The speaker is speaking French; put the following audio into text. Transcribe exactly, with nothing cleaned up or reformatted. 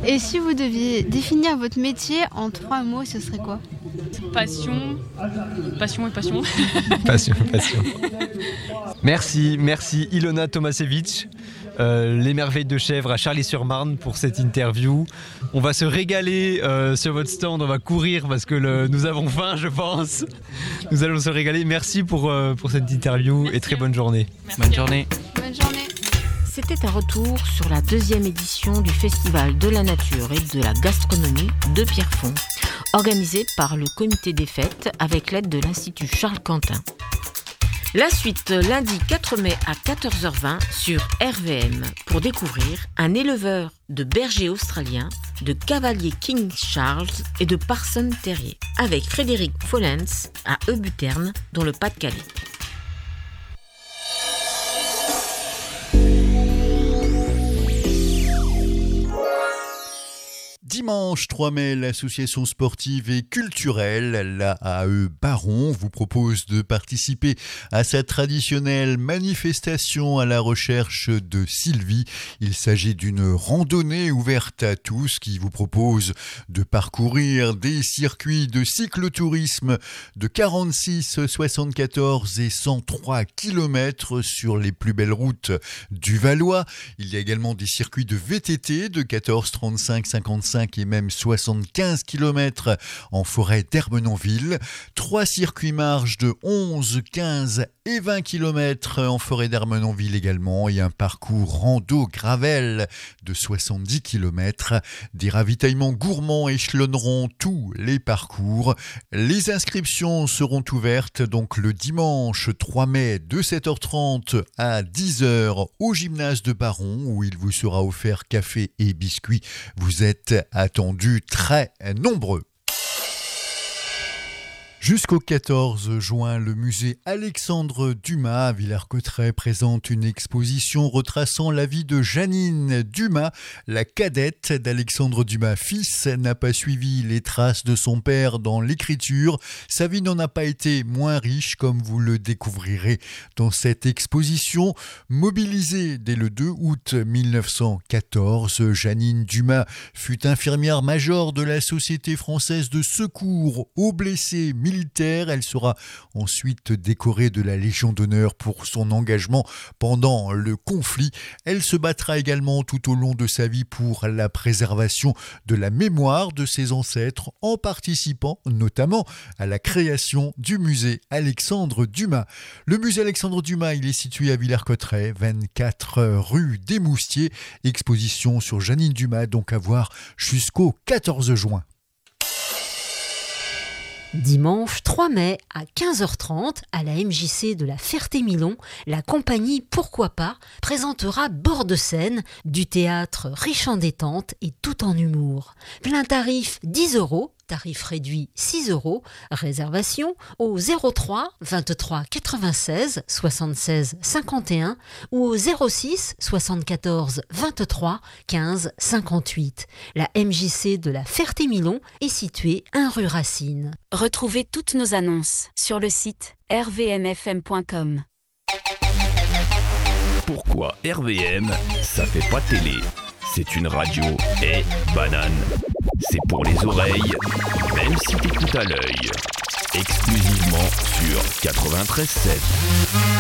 Et si vous deviez définir votre métier en trois mots, ce serait quoi ? Passion, passion et passion. Passion, passion. Merci, merci Ilona Tomasevich, euh, les merveilles de chèvre à Charlie-sur-Marne pour cette interview. On va se régaler euh, sur votre stand, on va courir parce que le, nous avons faim, je pense. Nous allons se régaler. Merci pour, euh, pour cette interview. Merci. Et très bonne journée. Merci. Bonne journée. Bonne journée. C'était un retour sur la deuxième édition du Festival de la nature et de la gastronomie de Pierrefonds, organisé par le comité des fêtes avec l'aide de l'Institut Charles Quentin. La suite lundi quatre mai à quatorze heures vingt sur R V M pour découvrir un éleveur de bergers australiens, de cavaliers King Charles et de Parson Terrier avec Frédéric Follens à Eubuterne dans le Pas-de-Calais. Dimanche trois mai, l'association sportive et culturelle, l'A A E Baron, vous propose de participer à sa traditionnelle manifestation à la recherche de Sylvie. Il s'agit d'une randonnée ouverte à tous qui vous propose de parcourir des circuits de cyclotourisme de quarante-six, soixante-quatorze et cent trois kilomètres sur les plus belles routes du Valois. Il y a également des circuits de V T T de quatorze, trente-cinq, cinquante-cinq et même soixante-quinze kilomètres en forêt d'Ermenonville. Trois circuits marches de onze, quinze et vingt kilomètres en forêt d'Ermenonville également et un parcours rando gravel de soixante-dix kilomètres. Des ravitaillements gourmands échelonneront tous les parcours. Les inscriptions seront ouvertes donc le dimanche trois mai de sept heures trente à dix heures au gymnase de Baron où il vous sera offert café et biscuits. Vous êtes attendus très nombreux. Jusqu'au quatorze juin, le musée Alexandre Dumas à Villers-Cotterêts présente une exposition retraçant la vie de Jeannine Dumas. La cadette d'Alexandre Dumas fils n'a pas suivi les traces de son père dans l'écriture. Sa vie n'en a pas été moins riche, comme vous le découvrirez dans cette exposition. Mobilisée dès le deux août mille neuf cent quatorze, Jeannine Dumas fut infirmière majeure de la Société française de secours aux blessés militaires. Elle sera ensuite décorée de la Légion d'honneur pour son engagement pendant le conflit. Elle se battra également tout au long de sa vie pour la préservation de la mémoire de ses ancêtres en participant notamment à la création du musée Alexandre Dumas. Le musée Alexandre Dumas, il est situé à Villers-Cotterêts, vingt-quatre rue des Moustiers. Exposition sur Jeannine Dumas, donc à voir jusqu'au quatorze juin. Dimanche trois mai à quinze heures trente à la M J C de la Ferté-Milon, la compagnie Pourquoi pas présentera Bord de scène du théâtre riche en détente et tout en humour. Plein tarif dix euros, tarif réduit six euros, réservation au zéro trois vingt-trois quatre-vingt-seize soixante-seize cinquante et un ou au zéro six soixante-quatorze vingt-trois quinze cinquante-huit. La M J C de la Ferté-Milon est située un rue Racine. Retrouvez toutes nos annonces sur le site r v m f m point com. Pourquoi R V M, ça fait pas télé? C'est une radio et banane. C'est pour les oreilles, même si t'écoutes à l'œil. Exclusivement sur quatre-vingt-treize sept.